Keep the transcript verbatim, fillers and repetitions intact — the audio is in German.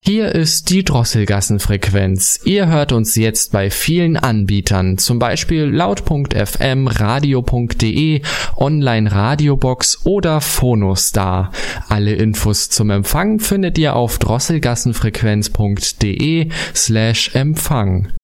Hier ist die Drosselgassenfrequenz. Ihr hört uns jetzt bei vielen Anbietern, zum Beispiel laut Punkt f m, radio Punkt de, Online Radiobox oder Phonostar. Alle Infos zum Empfang findet ihr auf drosselgassenfrequenz Punkt de slash Empfang.